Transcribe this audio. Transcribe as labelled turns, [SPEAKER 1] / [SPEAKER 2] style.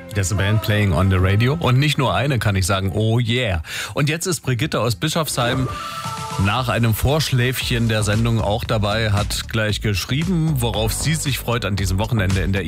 [SPEAKER 1] There's a band playing on the radio. Und nicht nur eine, kann ich sagen. Oh yeah. Und jetzt ist Brigitte aus Bischofsheim nach einem Vorschläfchen der Sendung auch dabei, hat gleich geschrieben, worauf sie sich freut an diesem Wochenende in der